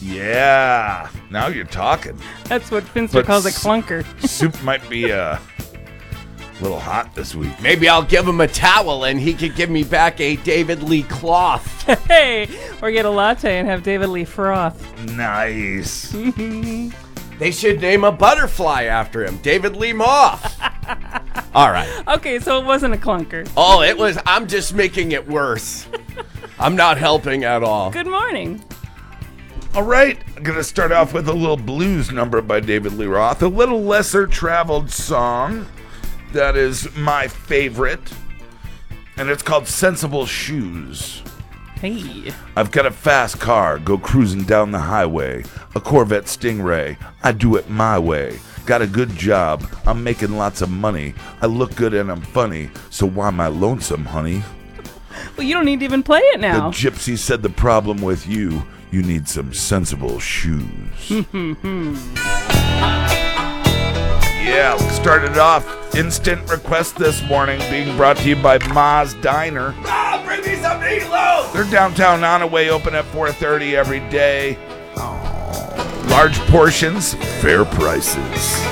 Yeah, now you're talking. That's what Finster calls a clunker. Soup might be a little hot this week. Maybe I'll give him a towel and he could give me back a David Lee cloth. Hey, or get a latte and have David Lee froth. Nice. They should name a butterfly after him, David Lee Moth. All right. Okay, so it wasn't a clunker. Oh, it was. I'm just making it worse. I'm not helping at all. Good morning. All right, I'm going to start off with a little blues number by David Lee Roth, a little lesser traveled song that is my favorite, and it's called Sensible Shoes. Hey. I've got a fast car, go cruising down the highway, a Corvette Stingray, I do it my way. Got a good job, I'm making lots of money, I look good and I'm funny, so why am I lonesome, honey? Well, you don't need to even play it The now. gypsy said the problem with you need some sensible shoes. Yeah, let's start it off. Instant request this morning being brought to you by Ma's Diner. Ah, bring me some meatloaf! They're downtown Onaway, open at 4:30 every day. Large portions, fair prices.